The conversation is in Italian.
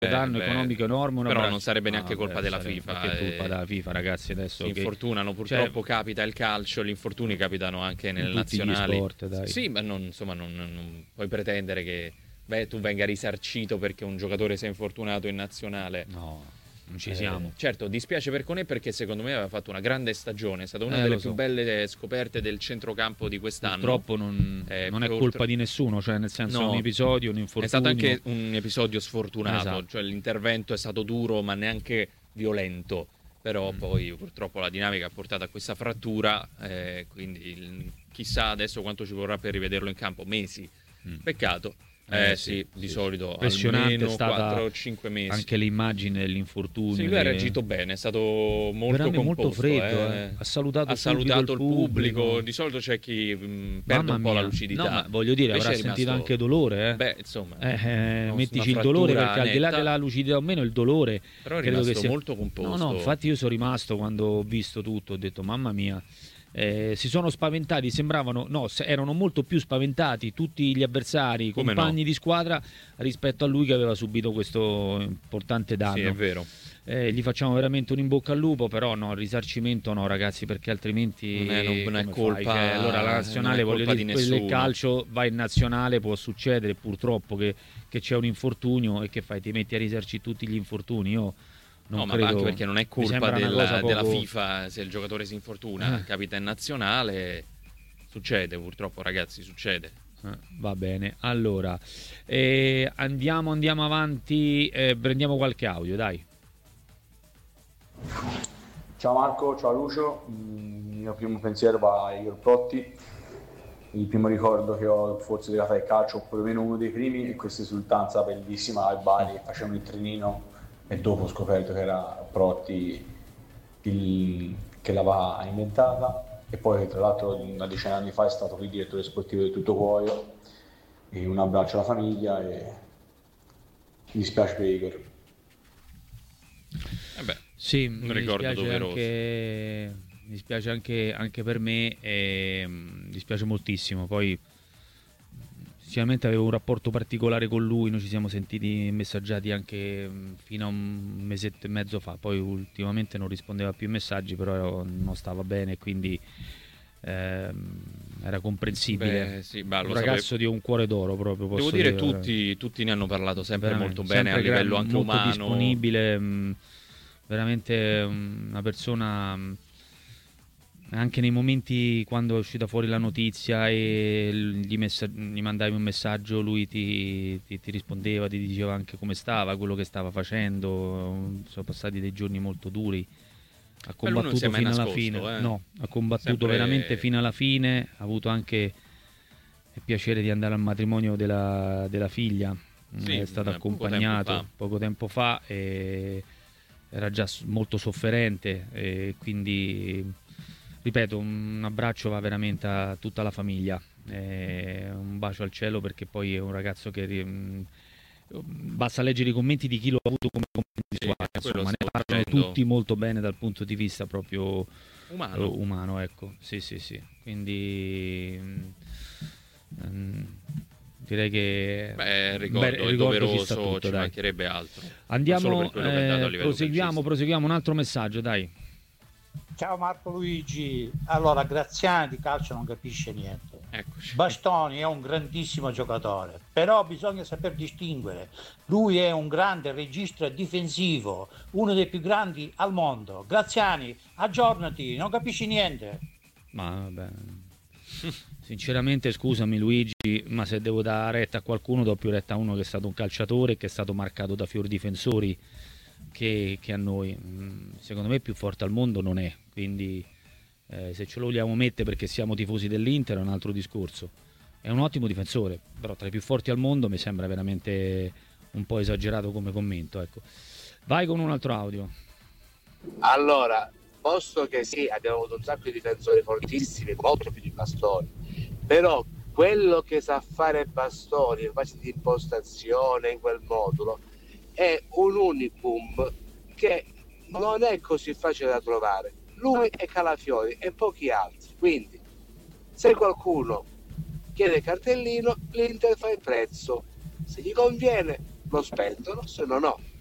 danno economico enorme, però non sarebbe neanche colpa della FIFA. Che colpa della FIFA, ragazzi, adesso si infortunano, purtroppo capita il calcio, gli infortuni capitano anche nelle nazionali. Sport, dai. Sì, ma non puoi pretendere che tu venga risarcito perché un giocatore si è infortunato in nazionale. No, non ci siamo. Certo, dispiace per Koné perché secondo me aveva fatto una grande stagione, è stata una delle più belle scoperte del centrocampo di quest'anno. Purtroppo non è colpa di nessuno, cioè nel senso un episodio, un infortunio. È stato anche un episodio sfortunato, esatto. Cioè l'intervento è stato duro ma neanche violento, però poi purtroppo la dinamica ha portato a questa frattura, quindi chissà adesso quanto ci vorrà per rivederlo in campo, mesi, peccato. Sì, di solito impressionante, è stata 4 o 5 mesi. Anche l'immagine dell'infortunio. Sì, lui ha reagito bene, è stato molto composto, molto freddo. Ha salutato il pubblico. Di solito c'è chi perde un po' la lucidità. No, ma voglio dire, invece avrà sentito anche dolore. Beh, insomma, mettici il dolore, perché al di là della lucidità o meno, il dolore però è rimasto molto composto. No, infatti io sono rimasto, quando ho visto tutto, ho detto mamma mia. Si sono spaventati, erano molto più spaventati tutti gli avversari, i compagni di squadra, rispetto a lui che aveva subito questo importante danno. Sì, è vero. Gli facciamo veramente un in bocca al lupo, però no, il risarcimento no, ragazzi, perché altrimenti non è colpa. Cioè, allora la nazionale, voglio dire, il calcio va in nazionale, può succedere purtroppo che c'è un infortunio e che fai? Ti metti a risarcire tutti gli infortuni? Io no, ma anche perché non è colpa della FIFA se il giocatore si infortuna, capita in nazionale, succede purtroppo, ragazzi, succede. Va bene, allora andiamo avanti, prendiamo qualche audio, dai. Ciao Marco, ciao Lucio, il mio primo pensiero va a Igor Protti. Il primo ricordo che ho forse legato al calcio, o perlomeno uno dei primi, è questa esultanza bellissima al Bari, facevano il trenino e dopo ho scoperto che era Protti che l'aveva inventata, e poi tra l'altro una decina di anni fa è stato qui direttore sportivo di Tutto Cuoio. E un abbraccio alla famiglia e mi dispiace per Igor. Sì, un ricordo doveroso. Mi dispiace anche per me, mi dispiace moltissimo. Poi sicuramente avevo un rapporto particolare con lui, noi ci siamo sentiti messaggiati anche fino a un mesetto e mezzo fa, poi ultimamente non rispondeva più ai messaggi, però non stava bene, quindi era comprensibile. Un ragazzo di un cuore d'oro proprio, posso dire. Tutti ne hanno parlato sempre molto bene, a livello anche molto umano, disponibile, veramente una persona. Anche nei momenti quando è uscita fuori la notizia e gli mandavi un messaggio, lui ti rispondeva, ti diceva anche come stava, quello che stava facendo. Sono passati dei giorni molto duri. Ha combattuto fino alla fine. No, ha combattuto veramente fino alla fine. Ha avuto anche il piacere di andare al matrimonio della figlia. È stato accompagnato poco tempo fa e era già molto sofferente, e quindi ripeto, un abbraccio va veramente a tutta la famiglia, un bacio al cielo, perché poi è un ragazzo che basta leggere i commenti di chi lo ha avuto come compagno di squadra, insomma, ne parlano tutti molto bene dal punto di vista proprio umano, ecco. Sì, quindi direi che ricordo doveroso, ci mancherebbe altro. Andiamo, proseguiamo un altro messaggio, dai. Ciao Marco Luigi, allora Graziani di calcio non capisce niente. Eccoci. Bastoni è un grandissimo giocatore, però bisogna saper distinguere. Lui è un grande regista difensivo, uno dei più grandi al mondo. Graziani, aggiornati, non capisci niente. Ma vabbè, sinceramente scusami Luigi, ma se devo dare retta a qualcuno do più retta a uno che è stato un calciatore, che è stato marcato da fior difensori, che a noi. Secondo me più forte al mondo non è, quindi se ce lo vogliamo mettere perché siamo tifosi dell'Inter è un altro discorso. È un ottimo difensore, però tra i più forti al mondo mi sembra veramente un po' esagerato come commento, ecco. Vai con un altro audio. Allora, posto che sì, abbiamo avuto un sacco di difensori fortissimi, molto più di Bastoni, però quello che sa fare Bastoni in fase di impostazione in quel modulo è un unicum che non è così facile da trovare. Lui e Calafiori e pochi altri. Quindi, se qualcuno chiede cartellino, l'Inter fa il prezzo. Se gli conviene, lo spendono, se no no.